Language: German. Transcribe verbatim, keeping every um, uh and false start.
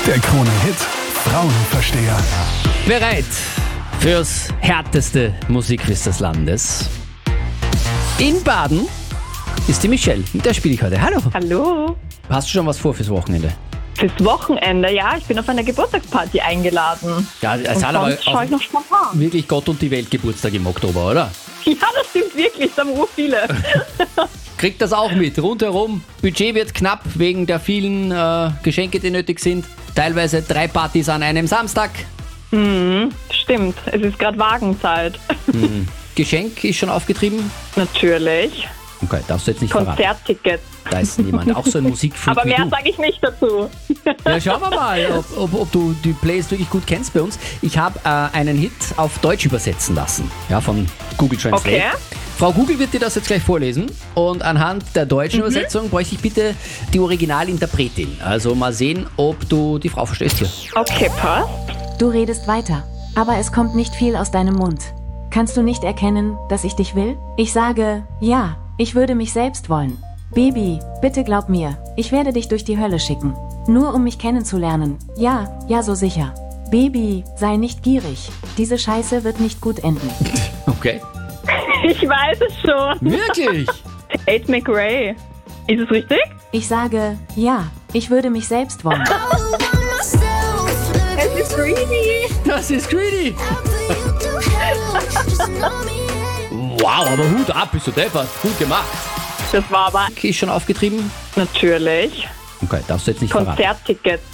Der Krone-Hit Frauenversteher. Bereit fürs härteste Musikquiz des Landes. In Baden ist die Michelle. Mit der spiele ich heute. Hallo. Hallo. Hast du schon was vor fürs Wochenende? Fürs Wochenende, ja, ich bin auf eine Geburtstagsparty eingeladen. Ja, es Und hat aber sonst schaue ich noch spontan. wirklich Gott und die Welt Geburtstag im Oktober, oder? Ja, das stimmt wirklich, da haben so viele. Kriegt das auch mit. Rundherum. Budget wird knapp wegen der vielen äh, Geschenke, die nötig sind. Teilweise drei Partys an einem Samstag. Mhm, stimmt, es ist gerade Wagenzeit. Mhm. Geschenk ist schon aufgetrieben? Natürlich. Okay, darfst du jetzt nicht verraten. Konzerttickets. Da ist niemand. Auch so ein Musikfreak Aber wie mehr du. sage ich nicht dazu. Ja, schauen wir mal, ob, ob, ob du die Plays wirklich gut kennst bei uns. Ich habe äh, einen Hit auf Deutsch übersetzen lassen, ja, von Google Translate. Okay. Frau Google wird dir das jetzt gleich vorlesen und anhand der deutschen Mhm. Übersetzung bräuchte ich bitte die Originalinterpretin. Also mal sehen, ob du die Frau verstehst hier. Okay, passt. Du redest weiter, aber es kommt nicht viel aus deinem Mund. Kannst du nicht erkennen, dass ich dich will? Ich sage, ja, ich würde mich selbst wollen. Baby, bitte glaub mir, ich werde dich durch die Hölle schicken. Nur um mich kennenzulernen. Ja, ja, so sicher. Baby, sei nicht gierig. Diese Scheiße wird nicht gut enden. Okay. Ich weiß es schon. Wirklich? Tate McRae. Ist es richtig? Ich sage, ja, ich würde mich selbst wollen. Es ist Greedy. Das ist greedy. Wow, aber Hut ab, bist du deppert. Gut gemacht. Das war aber Ist schon aufgetrieben? natürlich Okay, darfst du jetzt nicht verraten. Konzerttickets.